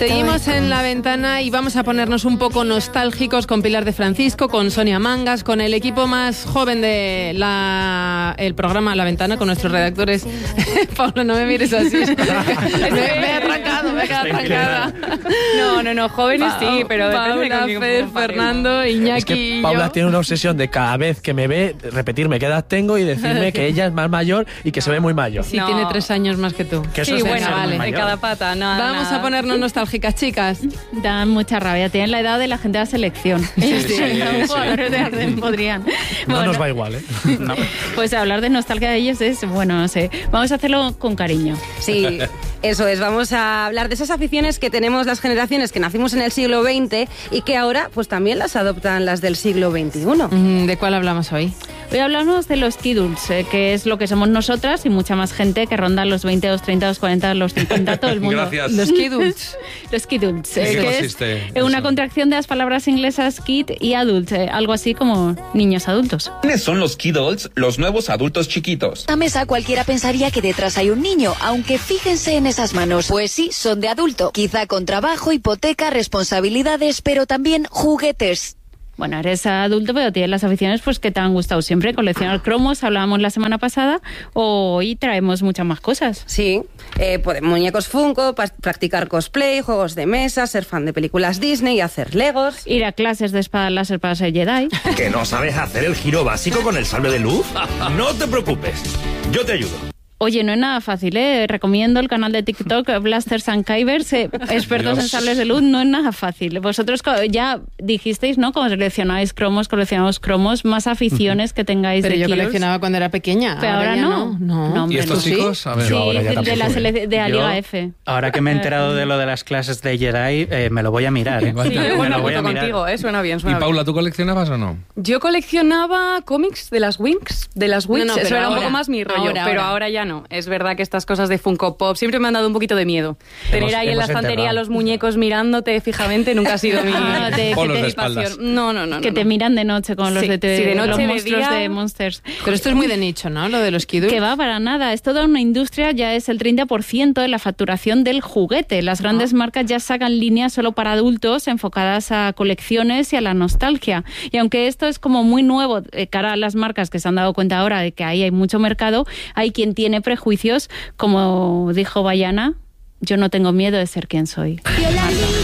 Seguimos en La Ventana y vamos a ponernos un poco nostálgicos con Pilar de Francisco, con Sonia Mangas, con el equipo más joven de el programa La Ventana, con nuestros redactores. Pablo, no me mires así. me he atrancado, me he quedado atrancada. No, jóvenes sí, pero Paula, Fer, Fernando, Iñaki es que y Paula yo. tiene una obsesión de cada vez que me ve repetirme qué edad tengo y decirme que ella es más mayor y que se ve muy mayor. Sí, No. tiene 3 años más que tú. Que eso Sí, es bueno, ser muy vale. de mayor. cada pata. Vamos a ponernos nostálgicas, chicas. Dan mucha rabia. Tienen la edad de la gente de la selección. Los jugadores de Arden podrían. No Bueno, nos va igual, ¿eh? No. pues hablar de nostalgia de ellos es, bueno, no sé. Vamos a hacerlo con cariño. Sí, eso es. Vamos a hablar de esas aficiones que tenemos las generaciones que nacimos en el siglo XX y que ahora pues también las adoptan las del siglo XXI. ¿De cuál hablamos hoy? Hoy hablamos de los kidults, que es lo que somos nosotras y mucha más gente que ronda los 20, los 30, los 40, los 50, todo el mundo. Gracias. Los kidults. Los kidults, ¿En qué que consiste es una eso? contracción de las palabras inglesas kid y adult, algo así como niños adultos. ¿Quiénes son los kidults, los nuevos adultos chiquitos? A mesa cualquiera pensaría que detrás hay un niño, aunque fíjense en esas manos. Pues sí, son de adulto. Quizá con trabajo, hipoteca, responsabilidades, pero también juguetes. Bueno, eres adulto, pero tienes las aficiones pues que te han gustado siempre. Coleccionar cromos, hablábamos la semana pasada. Hoy traemos muchas más cosas. Sí, muñecos Funko, practicar cosplay, juegos de mesa, ser fan de películas Disney y hacer legos. Ir a clases de espada láser para ser Jedi. ¿Que no sabes hacer el giro básico con el sable de luz? No te preocupes, yo te ayudo. Oye, no es nada fácil, ¿eh? Recomiendo el canal de TikTok Blasters and Kybers, expertos en sables de luz, no es nada fácil. Vosotros ya dijisteis, ¿no? Como coleccionáis cromos, más aficiones que tengáis Pero de yo kilos. coleccionaba cuando era pequeña. Pero ahora ya no. No. hombre, ¿Y estos ¿tú sí? chicos? A ver. Sí, ahora ya de tampoco. la Yo, Liga F. Ahora que me he enterado de lo de las clases de Jedi, me lo voy a mirar. ¿eh? Sí, yo Me bueno, lo voy a junto mirar. contigo, suena bien, ¿Y suena bien. Paula, tú coleccionabas o no? Yo coleccionaba cómics de las Winx, eso pero era un ahora, poco más mi rollo, pero ahora ya no. Es verdad que estas cosas de Funko Pop siempre me han dado un poquito de miedo. Tener ahí en la hemos estantería enterrado. los muñecos mirándote fijamente nunca ha sido mi Polos de mi espaldas. pasión. No. Que te miran de noche con los Sí, de noche, los de monstruos día. de Monsters. Pero esto es muy de nicho, ¿no? Lo de los kidults. Que va para nada, es toda una industria, ya es el 30% de la facturación del juguete. Las grandes marcas ya sacan líneas solo para adultos enfocadas a colecciones y a la nostalgia. Y aunque esto es como muy nuevo cara a las marcas que se han dado cuenta ahora de que ahí hay mucho mercado, hay quien tiene prejuicios, como dijo Bayana, yo no tengo miedo de ser quien soy.